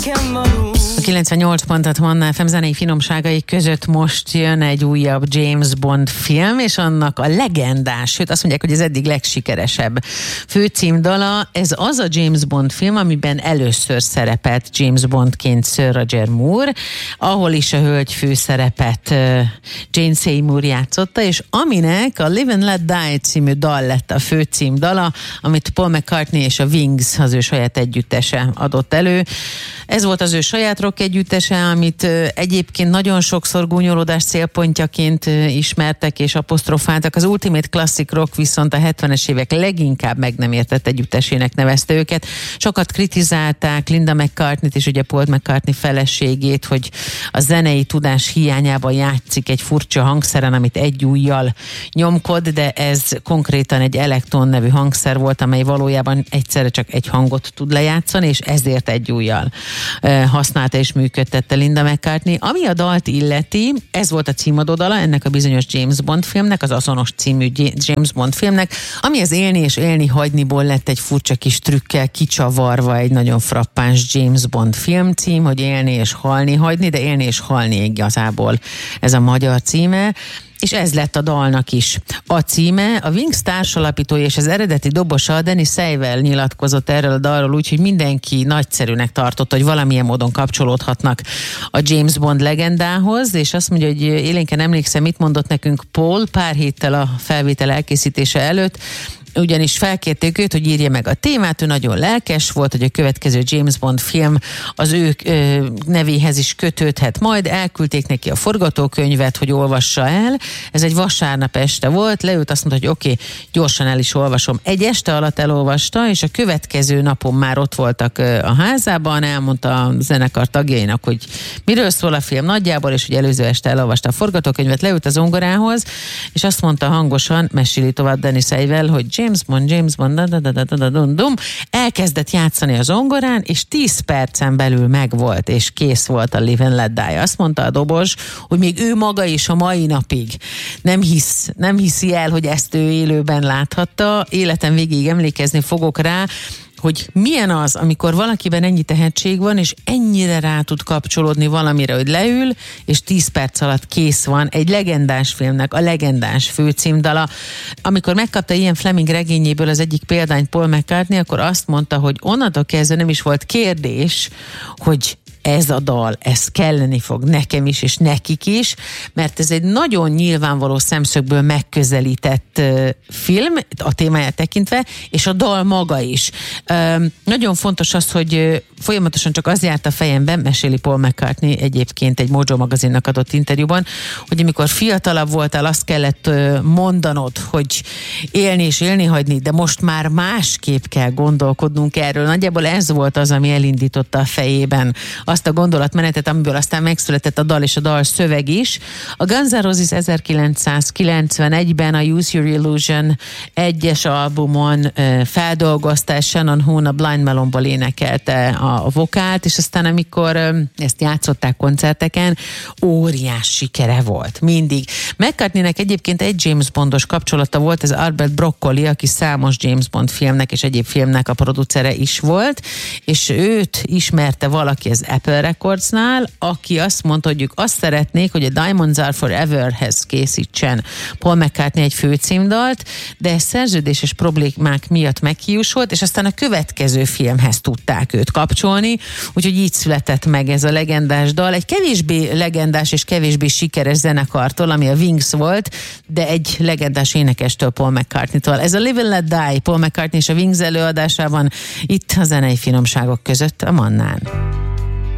A 98 pontot Manna FM zenei finomságai között most jön egy újabb James Bond film, és annak a legendás, sőt azt mondják, hogy az eddig legsikeresebb főcímdala. Ez az a James Bond film, amiben először szerepelt James Bondként Sir Roger Moore, ahol is a hölgy főszerepet Jane Seymour játszotta, és aminek a Live and Let Die című dal lett a főcímdala, amit Paul McCartney és a Wings, az ő saját együttese adott elő. Ez volt az ő saját rock együttese, amit egyébként nagyon sokszor gúnyolódás célpontjaként ismertek és apostrofáltak. Az Ultimate Classic Rock viszont a 70-es évek leginkább meg nem értett együttesének nevezte őket. Sokat kritizálták Linda McCartneyt és ugye Paul McCartney feleségét, hogy a zenei tudás hiányában játszik egy furcsa hangszeren, amit egy ujjal nyomkod, de ez konkrétan egy elektron nevű hangszer volt, amely valójában egyszerre csak egy hangot tud lejátszani, és ezért egy ujjal használta és működtette Linda McCartney. Ami a dalt illeti, ez volt a címadó dala ennek a bizonyos James Bond filmnek, az azonos című James Bond filmnek, ami az élni és élni hagyniból lett egy furcsa kis trükkel kicsavarva egy nagyon frappáns James Bond filmcím, hogy élni és halni hagyni, de élni és halni igazából ez a magyar címe. És ez lett a dalnak is a címe. A Wings társalapítója és az eredeti dobosa Danny Seiwell nyilatkozott erről a dalról, úgyhogy mindenki nagyszerűnek tartott, hogy valamilyen módon kapcsolódhatnak a James Bond legendához, és azt mondja, hogy élénken emlékszem, mit mondott nekünk Paul pár héttel a felvétel elkészítése előtt, ugyanis felkérték őt, hogy írja meg a témát, ő nagyon lelkes volt, hogy a következő James Bond film az ő nevéhez is kötődhet majd, elküldték neki a forgatókönyvet, hogy olvassa el, ez egy vasárnap este volt, leült, azt mondta, hogy oké, gyorsan el is olvasom. Egy este alatt elolvasta, és a következő napon már ott voltak a házában, elmondta a zenekar tagjainak, hogy miről szól a film nagyjából, és hogy előző este elolvasta a forgatókönyvet, leült a zongorához, és azt mondta hangosan, meséli tovább Danny Seiwell, hogy James Bond, elkezdett játszani a zongorán, és 10 percen belül megvolt, és kész volt a Live and Let Die. Azt mondta a dobos, hogy még ő maga is a mai napig nem hiszi el, hogy ezt ő élőben láthatta. Életem végéig emlékezni fogok rá, hogy milyen az, amikor valakiben ennyi tehetség van, és ennyire rá tud kapcsolódni valamire, hogy leül, és 10 perc alatt kész van egy legendás filmnek a legendás főcímdala. Amikor megkapta ilyen Fleming regényéből az egyik példányt Paul McCartney, akkor azt mondta, hogy onnantól kezdve nem is volt kérdés, hogy ez a dal, ez kelleni fog nekem is, és nekik is, mert ez egy nagyon nyilvánvaló szemszögből megközelített film, a témáját tekintve, és a dal maga is. Nagyon fontos az, hogy folyamatosan csak az járt a fejemben, meséli Paul McCartney egyébként egy Mojo magazinnak adott interjúban, hogy amikor fiatalabb voltál, azt kellett mondanod, hogy élni és élni hagyni, de most már másképp kell gondolkodnunk erről. Nagyjából ez volt az, ami elindította a fejében azt a gondolatmenetet, amiből aztán megszületett a dal és a dal szöveg is. A Guns N' Roses 1991-ben a Use Your Illusion 1-es albumon feldolgozta, és Shannon Hoon a Blind Melonból énekelte a vokált, és aztán amikor ezt játszották koncerteken, óriás sikere volt. Mindig. McCartneynek egyébként egy James Bondos kapcsolata volt, ez Albert Broccoli, aki számos James Bond filmnek és egyéb filmnek a producere is volt, és őt ismerte valaki az Apple Recordsnál, aki azt mondta, hogy ők azt szeretnék, hogy a Diamonds Are Forever-hez készítsen Paul McCartney egy főcímdalt, de szerződéses problémák miatt meghiúsult, és aztán a következő filmhez tudták őt kapcsolni, úgyhogy így született meg ez a legendás dal. Egy kevésbé legendás és kevésbé sikeres zenekartól, ami a Wings volt, de egy legendás énekestől, Paul McCartney-tól. Ez a Live and Let Die, Paul McCartney és a Wings előadásában itt a zenei finomságok között a Mannán.